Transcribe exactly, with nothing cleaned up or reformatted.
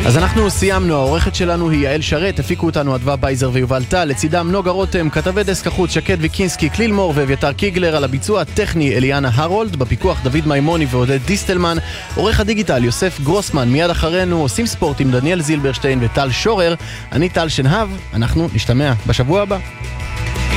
אז אנחנו סיימנו, העורכת שלנו היא יעל שרת, הפיקו אותנו אדווה בייזר ויובל טל, לצידם נוגה רותם, כתבי דסק החוץ שקד ויקינסקי, כליל מור ואביתר קיגלר, על הביצוע הטכני אליאנה הרולד, בפיקוח דוד מימוני ועודד דיסטלמן, עורך הדיגיטל יוסף גרוסמן, מיד אחרינו עושים ספורט עם דניאל זילברשטיין וטל שורר, אני טל שנהב, אנחנו נשתמע בשבוע הבא.